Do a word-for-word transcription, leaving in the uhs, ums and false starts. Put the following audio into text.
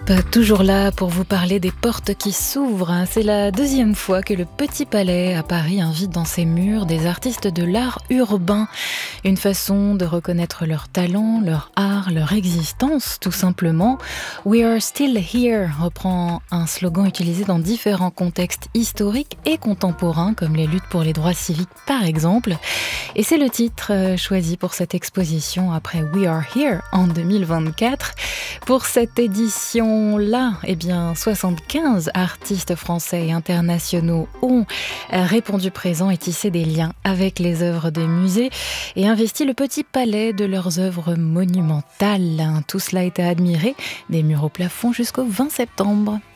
Toujours là pour vous parler des portes qui s'ouvrent. C'est la deuxième fois que le Petit Palais à Paris invite dans ses murs des artistes de l'art urbain. Une façon de reconnaître leur talent, leur art, leur existence, tout simplement. We are still here reprend un slogan utilisé dans différents contextes historiques et contemporains, comme les luttes pour les droits civiques par exemple. Et c'est le titre choisi pour cette exposition après We are here en deux mille vingt-quatre. Pour cette édition-là, eh bien, soixante-quinze artistes français et internationaux ont répondu présent et tissé des liens avec les œuvres des musées et investi le Petit Palais de leurs œuvres monumentales. Tout cela a été admiré des murs au plafond jusqu'au vingt septembre.